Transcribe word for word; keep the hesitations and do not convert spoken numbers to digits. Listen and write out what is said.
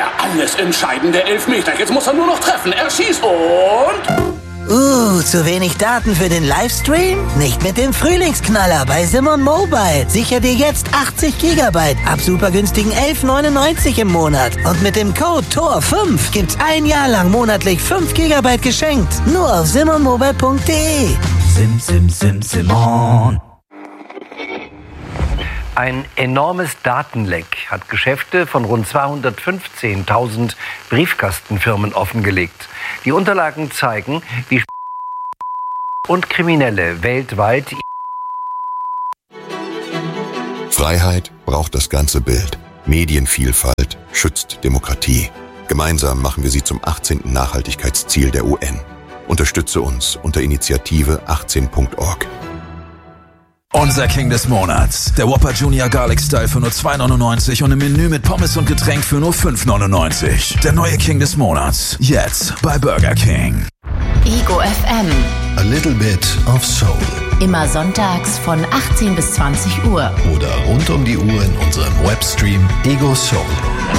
Der alles entscheidende Elfmeter. Jetzt muss er nur noch treffen. Er schießt und... Uh, zu wenig Daten für den Livestream? Nicht mit dem Frühlingsknaller bei Simon Mobile. Sicher dir jetzt achtzig Gigabyte ab super günstigen elf neunundneunzig im Monat. Und mit dem Code T O R fünf gibt's ein Jahr lang monatlich fünf Gigabyte geschenkt. Nur auf simon mobile punkt de. Sim, sim, sim, Simon. Ein enormes Datenleck hat Geschäfte von rund zweihundertfünfzehntausend Briefkastenfirmen offengelegt. Die Unterlagen zeigen, wie und Kriminelle weltweit. Freiheit braucht das ganze Bild. Medienvielfalt schützt Demokratie. Gemeinsam machen wir sie zum achtzehnten Nachhaltigkeitsziel der U N. Unterstütze uns unter Initiative achtzehn punkt org. Unser King des Monats. Der Whopper Junior Garlic Style für nur zwei neunundneunzig und im Menü mit Pommes und Getränk für nur fünf neunundneunzig. Der neue King des Monats. Jetzt bei Burger King. Ego F M. A little bit of soul. Immer sonntags von achtzehn bis zwanzig Uhr. Oder rund um die Uhr in unserem Webstream Ego Soul.